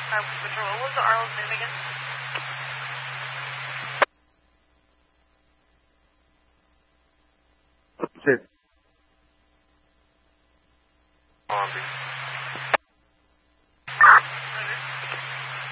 Patrol, what was the Arlo's name again? Shit. Palm Beach.